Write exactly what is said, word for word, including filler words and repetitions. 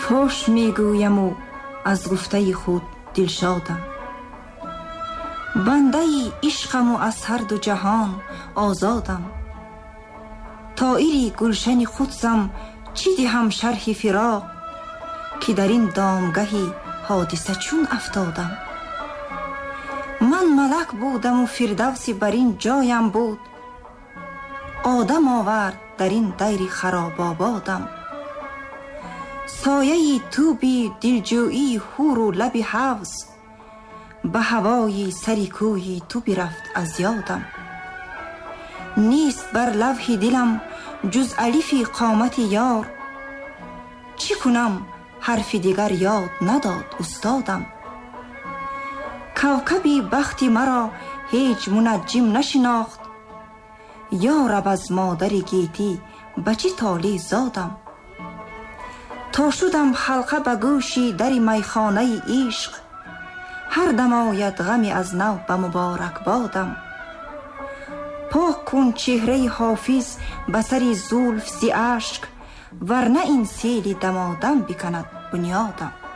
فاش میگویم و از گفته خود دلشادم. بنده عشقم و از هر دو جهان آزادم. طائری گلشن خودم چی دهم شرح فراق، که در این دامگهی حادثه چون افتادم. من ملک بودم و فردوسی بر این جایم بود، آدم آورد در این دیر خراب آبادم. سایه توبی دلجویی حور و لب حوض، به هوای سری کوی تو برفت از یادم. نیست بر لوح دلم جز الف قامت یار، چی کنم حرف دیگر یاد نداد استادم. کوکبی بختی مرا هیچ منجم نشناخت، یا رب از مادر گیتی بچی تالی زادم. تا شدم حلقه به گوشی در میخانه عشق، هر دم آید غمی از نو به مبارک بادم. پاک کن چهره حافظ به سری زلف ز اشک، ورنه این سیل دمادم بکند بنیادم.